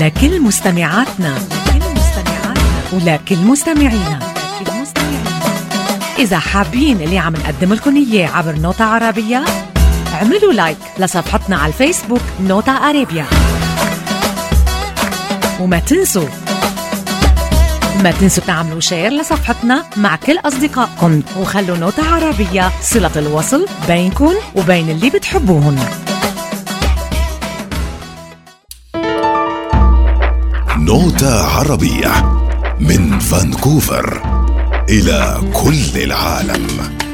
لكل مستمعاتنا ولكل مستمعينا. إذا حابين اللي عم نقدم لكم إياه عبر نوتة عربية، اعملوا لايك لصفحتنا على الفيسبوك نوتة عربية. وما تنسوا تعملوا شير لصفحتنا مع كل أصدقائكم، وخلوا نوتة عربية صلة الوصل بينكم وبين اللي بتحبوهن. نوتة عربية من فانكوفر إلى كل العالم.